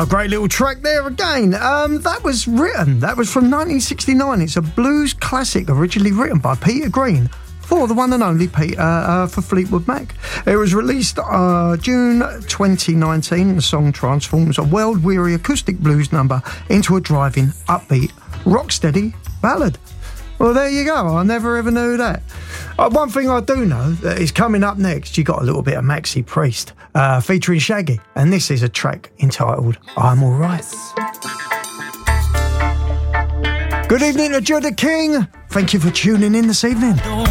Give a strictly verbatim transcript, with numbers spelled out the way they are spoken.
Oh, great little track there again. Um, that was written, that was from nineteen sixty-nine. It's a blues classic originally written by Peter Green for the one and only Peter, uh, for Fleetwood Mac. It was released uh, June twenty nineteen. The song transforms a world-weary acoustic blues number into a driving, upbeat, rock-steady ballad. Well, there you go. I never ever knew that. Uh, one thing I do know that is coming up next, you got a little bit of Maxi Priest uh, featuring Shaggy, and this is a track entitled I'm Alright. Good evening to Judah King. Thank you for tuning in this evening.